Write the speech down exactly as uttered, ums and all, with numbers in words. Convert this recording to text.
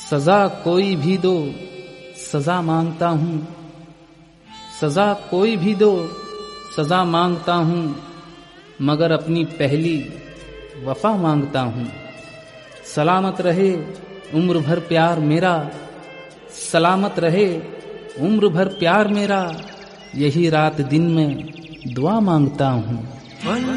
सजा कोई भी दो सजा मांगता हूँ, सजा कोई भी दो सजा मांगता हूँ, मगर अपनी पहली वफा मांगता हूँ। सलामत रहे उम्र भर प्यार मेरा, सलामत रहे उम्र भर प्यार मेरा, यही रात दिन में दुआ मांगता हूँ।